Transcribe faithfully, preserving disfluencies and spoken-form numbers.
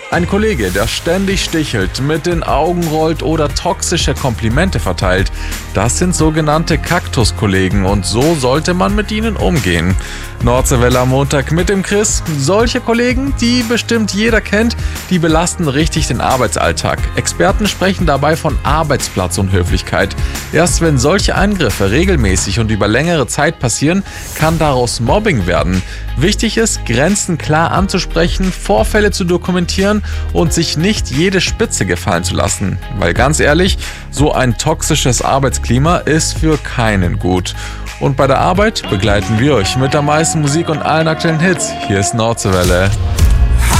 Ein Kollege, der ständig stichelt, mit den Augen rollt oder toxische Komplimente verteilt, das sind sogenannte Kaktuskollegen und so sollte man mit ihnen umgehen. Nordseewelle am Montag mit dem Chris. Solche Kollegen, die bestimmt jeder kennt, die belasten richtig den Arbeitsalltag. Experten sprechen dabei von Arbeitsplatzunhöflichkeit. Erst wenn solche Eingriffe regelmäßig und über längere Zeit passieren, kann daraus Mobbing werden. Wichtig ist, Grenzen klar anzusprechen, Vorfälle zu dokumentieren und sich nicht jede Spitze gefallen zu lassen. Weil ganz ehrlich, so ein toxisches Arbeitsklima ist für keinen gut. Und bei der Arbeit begleiten wir euch mit der meisten Musik und allen aktuellen Hits. Hier ist Nordseewelle.